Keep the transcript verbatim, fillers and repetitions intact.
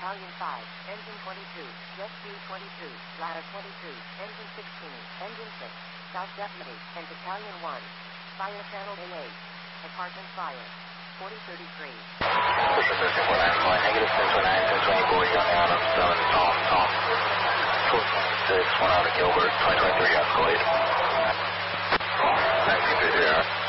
Battalion five, Engine twenty-two, Jet Q twenty-two, Ladder twenty-two, Engine sixteen, Engine six, South Deputy, and Battalion one. Fire Channel A eight. Apartment fire. forty thirty-three. thirteen one nine one, negative ten twenty-nine, ten twenty-four, Young Adam, seven, Tom, Tom. two six, one out of Gilbert, twenty twenty-three, Escalade. nineteen fifty,